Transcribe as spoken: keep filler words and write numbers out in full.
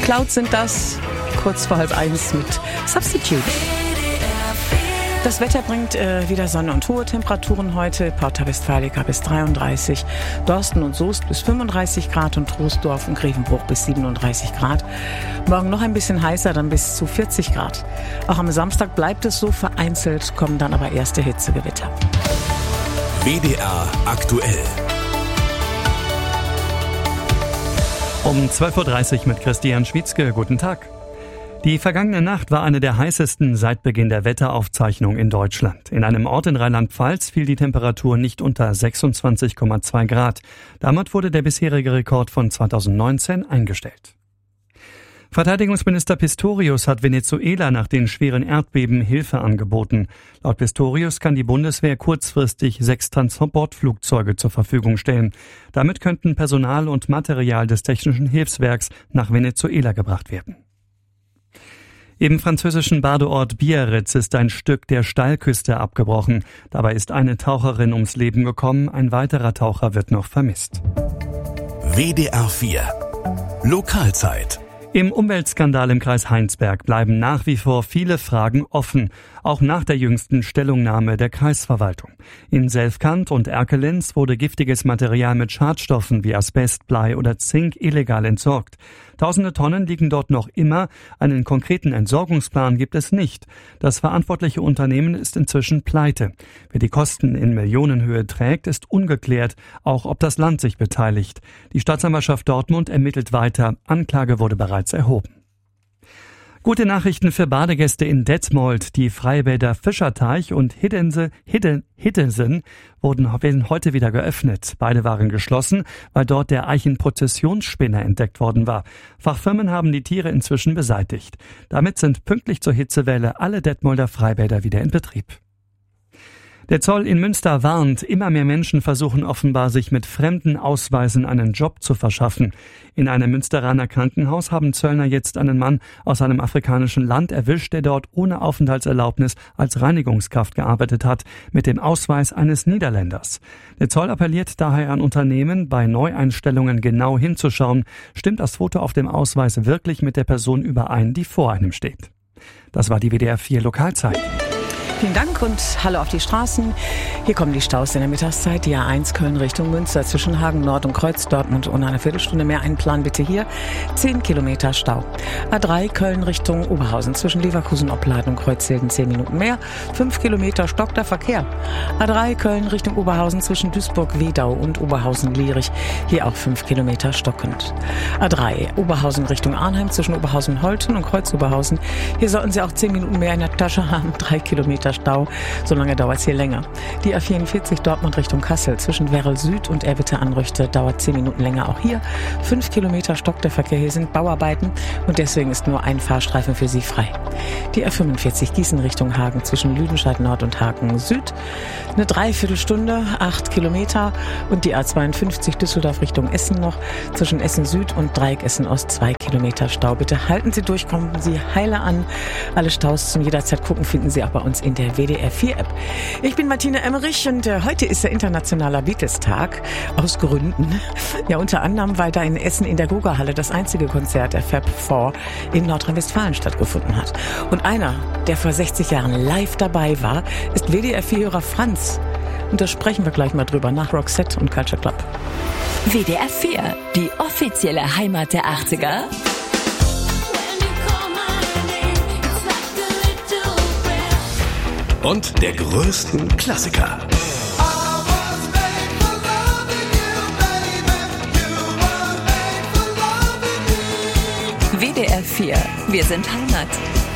Clouds sind das, kurz vor halb eins mit Substitute. Das Wetter bringt äh, wieder Sonne und hohe Temperaturen heute. Porta Westfalica bis dreiunddreißig, Dorsten und Soest bis fünfunddreißig Grad und Troisdorf und Grevenbruch bis siebenunddreißig Grad. Morgen noch ein bisschen heißer, dann bis zu vierzig Grad. Auch am Samstag bleibt es so, vereinzelt kommen dann aber erste Hitzegewitter. W D R aktuell. Um zwölf Uhr dreißig mit Christian Schwietzke. Guten Tag. Die vergangene Nacht war eine der heißesten seit Beginn der Wetteraufzeichnung in Deutschland. In einem Ort in Rheinland-Pfalz fiel die Temperatur nicht unter sechsundzwanzig Komma zwei Grad. Damit wurde der bisherige Rekord von zweitausendneunzehn eingestellt. Verteidigungsminister Pistorius hat Venezuela nach den schweren Erdbeben Hilfe angeboten. Laut Pistorius kann die Bundeswehr kurzfristig sechs Transportflugzeuge zur Verfügung stellen. Damit könnten Personal und Material des Technischen Hilfswerks nach Venezuela gebracht werden. Im französischen Badeort Biarritz ist ein Stück der Steilküste abgebrochen. Dabei ist eine Taucherin ums Leben gekommen, ein weiterer Taucher wird noch vermisst. W D R vier Lokalzeit. Im Umweltskandal im Kreis Heinsberg bleiben nach wie vor viele Fragen offen, auch nach der jüngsten Stellungnahme der Kreisverwaltung. In Selfkant und Erkelenz wurde giftiges Material mit Schadstoffen wie Asbest, Blei oder Zink illegal entsorgt. Tausende Tonnen liegen dort noch immer, einen konkreten Entsorgungsplan gibt es nicht. Das verantwortliche Unternehmen ist inzwischen pleite. Wer die Kosten in Millionenhöhe trägt, ist ungeklärt, auch ob das Land sich beteiligt. Die Staatsanwaltschaft Dortmund ermittelt weiter, Anklage wurde bereits erhoben. Gute Nachrichten für Badegäste in Detmold. Die Freibäder Fischerteich und Hiddense, Hidden, Hiddensen wurden werden heute wieder geöffnet. Beide waren geschlossen, weil dort der Eichenprozessionsspinner entdeckt worden war. Fachfirmen haben die Tiere inzwischen beseitigt. Damit sind pünktlich zur Hitzewelle alle Detmolder Freibäder wieder in Betrieb. Der Zoll in Münster warnt, immer mehr Menschen versuchen offenbar, sich mit fremden Ausweisen einen Job zu verschaffen. In einem Münsteraner Krankenhaus haben Zöllner jetzt einen Mann aus einem afrikanischen Land erwischt, der dort ohne Aufenthaltserlaubnis als Reinigungskraft gearbeitet hat, mit dem Ausweis eines Niederländers. Der Zoll appelliert daher an Unternehmen, bei Neueinstellungen genau hinzuschauen, stimmt das Foto auf dem Ausweis wirklich mit der Person überein, die vor einem steht. Das war die W D R vier Lokalzeit. Vielen Dank und hallo auf die Straßen. Hier kommen die Staus in der Mittagszeit. Die A eins Köln Richtung Münster zwischen Hagen Nord und Kreuz Dortmund ohne eine Viertelstunde mehr einplanen bitte hier. zehn Kilometer Stau. A drei Köln Richtung Oberhausen zwischen Leverkusen Opladen und Kreuzhilden zehn Minuten mehr. fünf Kilometer stockter Verkehr. A drei Köln Richtung Oberhausen zwischen Duisburg-Wedau und Oberhausen-Lierich. Hier auch fünf Kilometer stockend. A drei Oberhausen Richtung Arnheim zwischen Oberhausen-Holten und Kreuz-Oberhausen. Hier sollten Sie auch zehn Minuten mehr in der Tasche haben. drei Kilometer Stau, so lange dauert es hier länger. Die A vierundvierzig Dortmund Richtung Kassel zwischen Werrel Süd und Erwitte-Anrüchte dauert zehn Minuten länger auch hier. fünf Kilometer stockt der Verkehr, hier sind Bauarbeiten und deswegen ist nur ein Fahrstreifen für Sie frei. Die A fünfundvierzig Gießen Richtung Hagen zwischen Lüdenscheid Nord und Hagen Süd eine Dreiviertelstunde, acht Kilometer und die A zweiundfünfzig Düsseldorf Richtung Essen noch zwischen Essen Süd und Dreieck Essen Ost zwei Kilometer Stau. Bitte halten Sie durch, kommen Sie heile an. Alle Staus zum jederzeit gucken finden Sie auch bei uns in der W D R vier App. Ich bin Martina Emmerich und äh, heute ist der internationaler Beatles-Tag aus Gründen. Ja, unter anderem, weil da in Essen in der Goga-Halle das einzige Konzert der Fab Four in Nordrhein-Westfalen stattgefunden hat. Und einer, der vor sechzig Jahren live dabei war, ist W D R vier-Hörer Franz. Und da sprechen wir gleich mal drüber nach Roxette und Culture Club. W D R vier, die offizielle Heimat der achtziger. Und der größten Klassiker. W D R vier, wir sind Heimat.